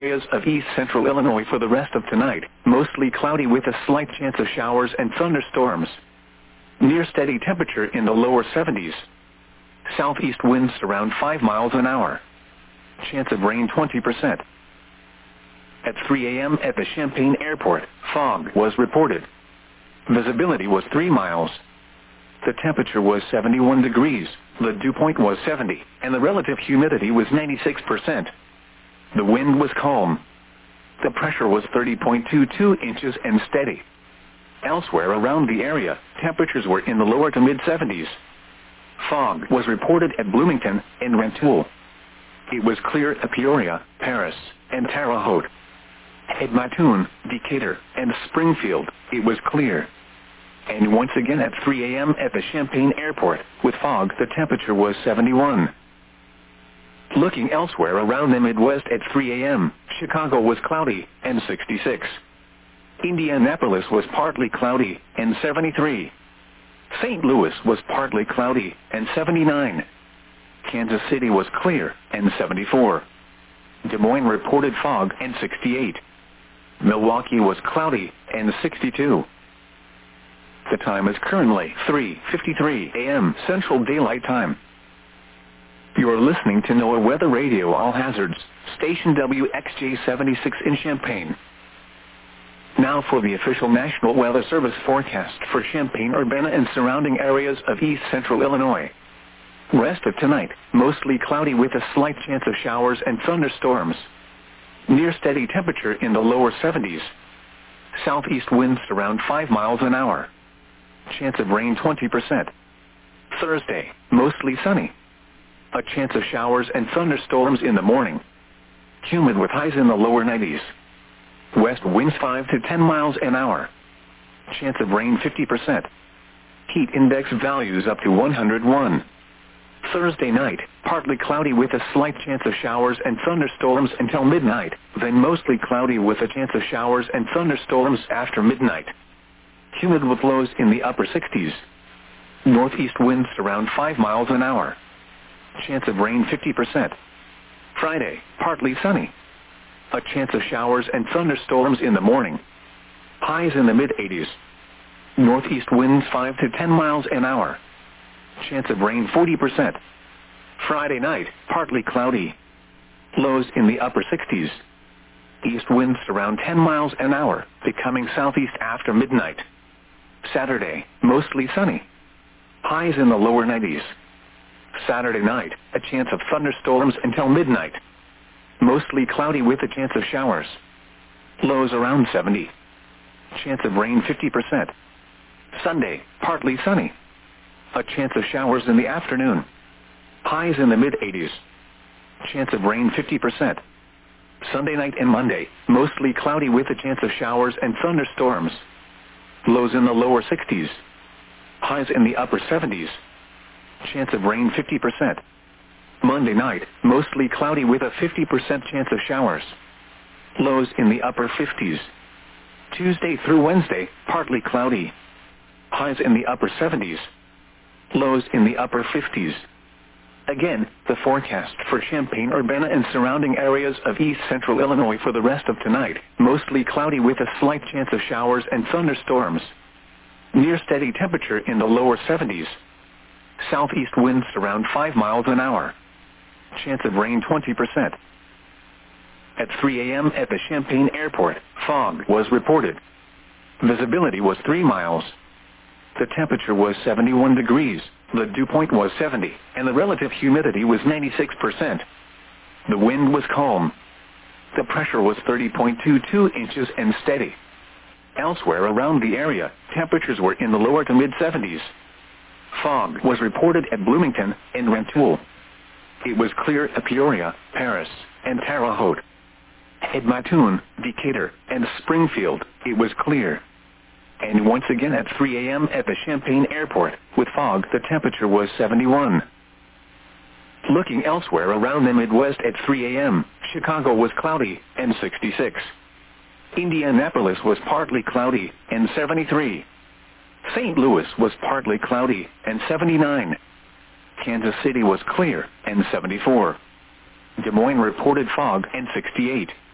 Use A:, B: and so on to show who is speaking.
A: areas of east central Illinois for the rest of tonight, mostly cloudy with a slight chance of showers and thunderstorms. Near steady temperature in the lower 70s. Southeast winds around 5 miles an hour. Chance of rain 20%. At 3 a.m. at the Champaign Airport, fog was reported. Visibility was 3 miles. The temperature was 71 degrees, the dew point was 70, and the relative humidity was 96%. The wind was calm. The pressure was 30.22 inches and steady. Elsewhere around the area, temperatures were in the lower to mid-70s. Fog was reported at Bloomington and Rantoul. It was clear at Peoria, Paris, and Terre Haute. At Mattoon, Decatur, and Springfield, it was clear. And once again at 3 a.m. at the Champaign Airport, with fog the temperature was 71. Looking elsewhere around the Midwest at 3 a.m., Chicago was cloudy and 66. Indianapolis was partly cloudy and 73. St. Louis was partly cloudy and 79. Kansas City was clear and 74. Des Moines reported fog and 68. Milwaukee was cloudy and 62. The time is currently 3:53 a.m. Central Daylight Time. You are listening to NOAA Weather Radio All Hazards, station WXJ-76 in Champaign. Now for the official National Weather Service forecast for Champaign-Urbana and surrounding areas of east central Illinois. Rest of tonight, mostly cloudy with a slight chance of showers and thunderstorms. Near steady temperature in the lower 70s. Southeast winds around 5 miles an hour. Chance of rain 20%. Thursday, mostly sunny. A chance of showers and thunderstorms in the morning. Humid with highs in the lower 90s. West winds 5 to 10 miles an hour. Chance of rain 50%. Heat index values up to 101. Thursday night, partly cloudy with a slight chance of showers and thunderstorms until midnight, then mostly cloudy with a chance of showers and thunderstorms after midnight. Humid with lows in the upper 60s. Northeast winds around 5 miles an hour. Chance of rain 50%. Friday, partly sunny. A chance of showers and thunderstorms in the morning. Highs in the mid-80s. Northeast winds 5 to 10 miles an hour. Chance of rain 40%. Friday night, partly cloudy. Lows in the upper 60s. East winds around 10 miles an hour, becoming southeast after midnight. Saturday, mostly sunny. Highs in the lower 90s. Saturday night, a chance of thunderstorms until midnight. Mostly cloudy with a chance of showers. Lows around 70. Chance of rain 50%. Sunday, partly sunny. A chance of showers in the afternoon. Highs in the mid-80s. Chance of rain 50%. Sunday night and Monday, mostly cloudy with a chance of showers and thunderstorms. Lows in the lower 60s. Highs in the upper 70s. Chance of rain 50%. Monday night, mostly cloudy with a 50% chance of showers. Lows in the upper 50s. Tuesday through Wednesday, partly cloudy. Highs in the upper 70s. Lows in the upper 50s. Again, the forecast for Champaign-Urbana and surrounding areas of east central Illinois for the rest of tonight, mostly cloudy with a slight chance of showers and thunderstorms. Near steady temperature in the lower 70s. Southeast winds around 5 miles an hour. Chance of rain 20%. At 3 a.m. at the Champaign Airport, fog was reported. Visibility was 3 miles. The temperature was 71 degrees, the dew point was 70, and the relative humidity was 96%. The wind was calm. The pressure was 30.22 inches and steady. Elsewhere around the area, temperatures were in the lower to mid-70s. Fog was reported at Bloomington and Rantoul. It was clear at Peoria, Paris, and Terre Haute. At Mattoon, Decatur, and Springfield, it was clear. And once again at 3 a.m. at the Champaign Airport, with fog the temperature was 71. Looking elsewhere around the Midwest at 3 a.m., Chicago was cloudy and 66. Indianapolis was partly cloudy and 73. St. Louis was partly cloudy and 79. Kansas City was clear and 74. Des Moines reported fog and 68.